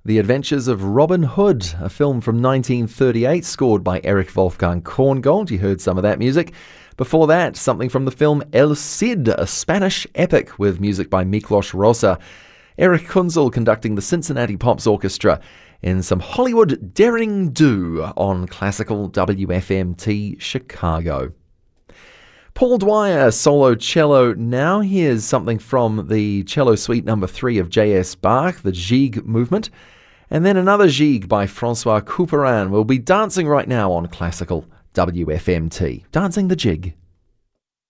The Adventures of Robin Hood, a film from 1938 scored by Erich Wolfgang Korngold. You heard some of that music. Before that, something from the film El Cid, a Spanish epic with music by Miklos Rozsa. Erich Kunzel conducting the Cincinnati Pops Orchestra in some Hollywood daring do on classical WFMT Chicago. Paul Dwyer, solo cello. Now here's something from the cello suite number 3 of J.S. Bach, the Gigue movement. And then another Gigue by Francois Couperin. We'll be dancing right now on classical WFMT. Dancing the jig.